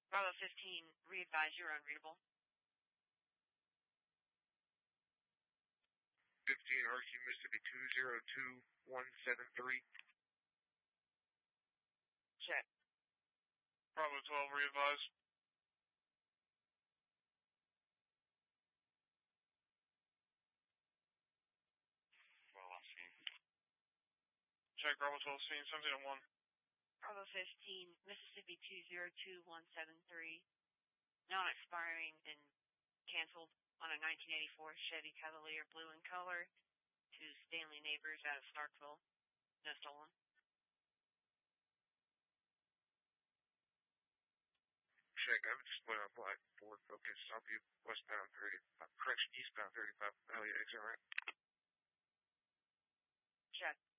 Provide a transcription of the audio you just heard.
Bravo 15, re-advise you're unreadable. 15, RQ Mississippi 202173. Check. Bravo 12, re-advise. Well, I'm seeing. Check, Bravo 12, scene 1701. Bravo 15, Mississippi 202173. Non-expiring and canceled on a 1984 Chevy Cavalier blue in color to Stanley Neighbors out of Starkville. No stolen. Check, I'm just split on black Ford Focus. I'll be westbound 35, correction, eastbound 35. Oh yeah, is that right? Check.